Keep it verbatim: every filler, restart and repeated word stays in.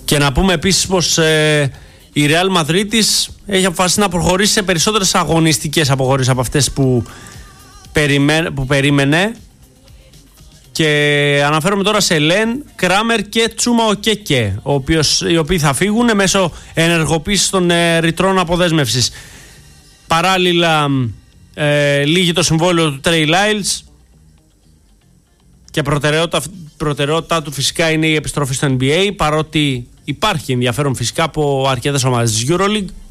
Και να πούμε επίσης πως ε, η Real Madrid έχει αποφασίσει να προχωρήσει σε περισσότερες αγωνιστικές αποχωρήσεις από αυτές που, περιμέ, που περίμενε. Και αναφέρομαι τώρα σε Λεν, Κράμερ και Τσούμα Οκέκε, ο οποίος, οι οποίοι θα φύγουν μέσω ενεργοποίησης των ε, ρητρών αποδέσμευσης. Παράλληλα ε, λύγει το συμβόλαιο του Τρέι Λάιλς και προτεραιότητα, προτεραιότητά του φυσικά είναι η επιστροφή στο N B A, παρότι υπάρχει ενδιαφέρον φυσικά από αρκετές ομάδες της EuroLeague.